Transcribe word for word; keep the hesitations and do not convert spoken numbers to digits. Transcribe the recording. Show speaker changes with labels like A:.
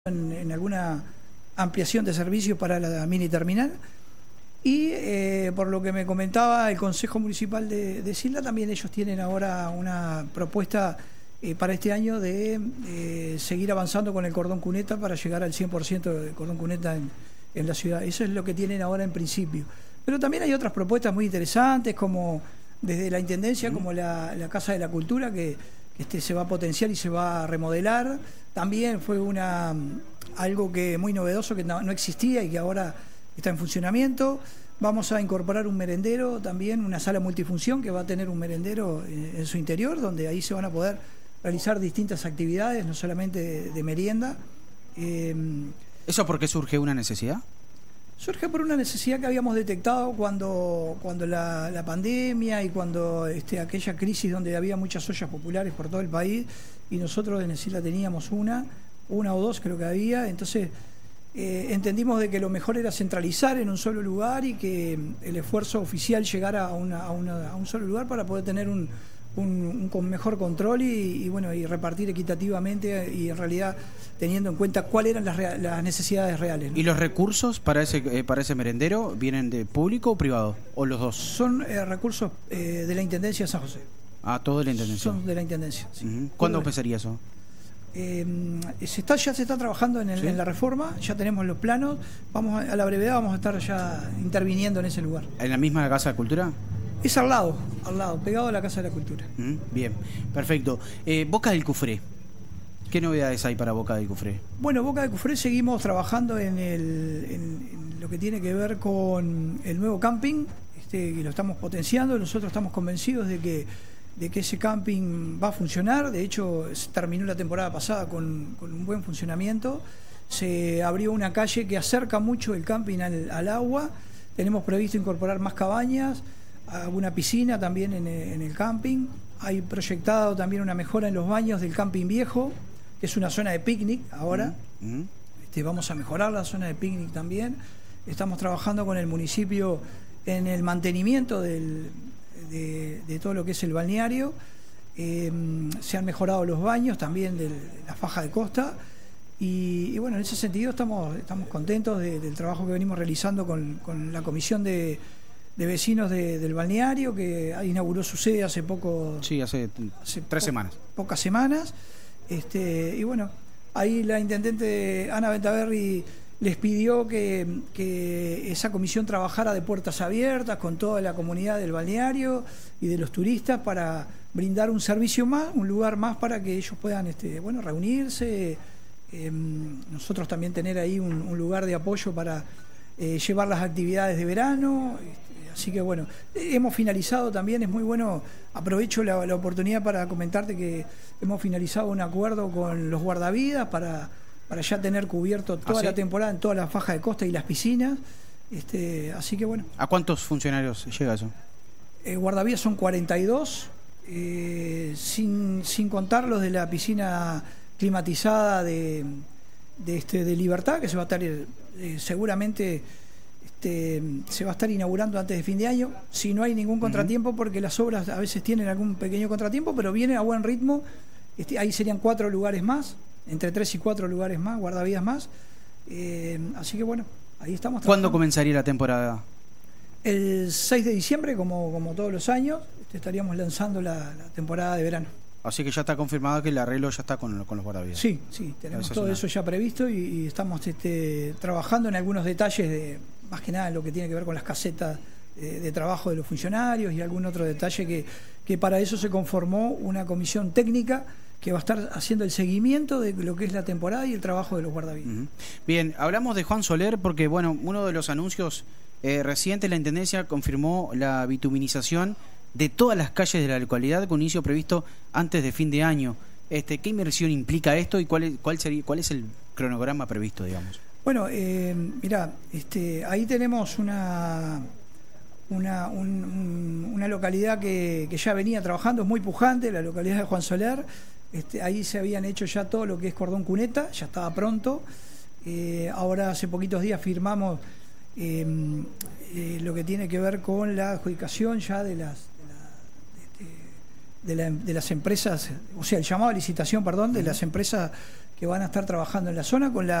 A: En, en alguna ampliación de servicios para la mini terminal. Y eh, por lo que me comentaba el Consejo Municipal de, de Silda, también ellos tienen ahora una propuesta eh, para este año de eh, seguir avanzando con el cordón cuneta para llegar al cien por ciento de cordón cuneta en, en la ciudad. Eso es lo que tienen ahora en principio. Pero también hay otras propuestas muy interesantes, como desde la Intendencia, mm. como la, la Casa de la Cultura, que, que este, se va a potenciar y se va a remodelar. También fue una algo que muy novedoso, que no, no existía y que ahora está en funcionamiento. Vamos a incorporar un merendero también, una sala multifunción que va a tener un merendero en, en su interior, donde ahí se van a poder realizar distintas actividades, no solamente de, de merienda. Eh,
B: ¿Eso por qué surge una necesidad?
A: Surge por una necesidad que habíamos detectado cuando, cuando la, la pandemia y cuando este, aquella crisis donde había muchas ollas populares por todo el país, y nosotros en Silda teníamos una, una o dos creo que había. Entonces eh, entendimos de que lo mejor era centralizar en un solo lugar y que el esfuerzo oficial llegara a, una, a, una, a un solo lugar para poder tener un, un, un mejor control y, y bueno y repartir equitativamente y en realidad teniendo en cuenta cuáles eran las, real, las necesidades reales, ¿no?
B: ¿Y los recursos para ese eh, para ese merendero vienen de público o privado? ¿O los dos?
A: Son eh, recursos eh, de la Intendencia de San José.
B: Ah, todo de la Intendencia.
A: Son de la Intendencia, sí.
B: Uh-huh. ¿Cuándo empezaría eso?
A: Eh, se está, ya se está trabajando en, el, ¿Sí? en la reforma, ya tenemos los planos. Vamos a, a la brevedad vamos a estar ya interviniendo en ese lugar.
B: ¿En la misma Casa de Cultura?
A: Es al lado, al lado, pegado a la Casa de la Cultura.
B: Uh-huh. Bien, perfecto. Eh, Boca del Cufré. ¿Qué novedades hay para Boca del Cufré?
A: Bueno, Boca del Cufré seguimos trabajando en, el, en, en lo que tiene que ver con el nuevo camping, este, que lo estamos potenciando. Nosotros estamos convencidos de que, de que ese camping va a funcionar. De hecho, terminó la temporada pasada con, con un buen funcionamiento. Se abrió una calle que acerca mucho el camping al, al agua. Tenemos previsto incorporar más cabañas, una piscina también en, en el camping. Hay proyectado también una mejora en los baños del camping viejo, que es una zona de picnic ahora. Uh-huh. este, vamos a mejorar la zona de picnic también. Estamos trabajando con el municipio en el mantenimiento del, de, de todo lo que es el balneario. Eh, se han mejorado los baños también de la faja de costa. Y, y bueno, en ese sentido estamos, estamos contentos de, del trabajo que venimos realizando con, con la comisión de, de vecinos de, del balneario, que inauguró su sede hace poco.
B: Sí, hace, hace tres po- semanas.
A: Pocas semanas. Este, y bueno, ahí la intendente Ana Ventaverri les pidió que, que esa comisión trabajara de puertas abiertas con toda la comunidad del balneario y de los turistas para brindar un servicio más, un lugar más para que ellos puedan este, bueno, reunirse. Eh, nosotros también tener ahí un, un lugar de apoyo para eh, llevar las actividades de verano. Así que bueno, hemos finalizado también, es muy bueno, aprovecho la, la oportunidad para comentarte que hemos finalizado un acuerdo con los guardavidas para, para ya tener cubierto toda ¿Ah, sí? la temporada en toda la faja de costa y las piscinas. Este, así que bueno.
B: ¿A cuántos funcionarios llega eso?
A: Eh, guardavidas son cuarenta y dos, eh, sin, sin contar los de la piscina climatizada de, de, este, de Libertad, que se va a estar eh, seguramente... Este, se va a estar inaugurando antes de fin de año, si no hay ningún contratiempo, uh-huh. porque las obras a veces tienen algún pequeño contratiempo, pero viene a buen ritmo. Este, ahí serían cuatro lugares más, entre tres y cuatro lugares más, guardavidas más. Eh, así que bueno, ahí estamos.
B: ¿Cuándo comenzaría la temporada?
A: El seis de diciembre, como, como todos los años, este, estaríamos lanzando la, la temporada de verano.
B: Así que ya está confirmado que el arreglo ya está con, con los guardavidas.
A: Sí, sí, tenemos
B: eso
A: todo
B: una...
A: eso ya previsto y, y estamos este, trabajando en algunos detalles de, más que nada en lo que tiene que ver con las casetas de, de trabajo de los funcionarios y algún otro detalle que, que para eso se conformó una comisión técnica que va a estar haciendo el seguimiento de lo que es la temporada y el trabajo de los guardavidas. Uh-huh.
B: Bien, hablamos de Juan Soler porque bueno, uno de los anuncios eh, recientes, la Intendencia confirmó la bituminización de todas las calles de la localidad con inicio previsto antes de fin de año. Este, ¿qué inversión implica esto y cuál es, cuál sería, cuál es el cronograma previsto, digamos?
A: Bueno, eh, mirá, este, ahí tenemos una una, un, un, una localidad que, que ya venía trabajando, es muy pujante, la localidad de Juan Soler. Este, ahí se habían hecho ya todo lo que es cordón cuneta, ya estaba pronto. Eh, ahora hace poquitos días firmamos eh, eh, lo que tiene que ver con la adjudicación ya de las De, la, de las empresas, o sea, el llamado a licitación, perdón, de las empresas que van a estar trabajando en la zona con la